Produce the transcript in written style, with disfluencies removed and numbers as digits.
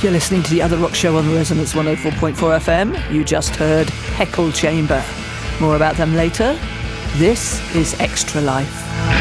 You're listening to The Other Rock Show on Resonance 104.4 FM. You just heard Heckle Chamber. More about them later. This is Extra Life.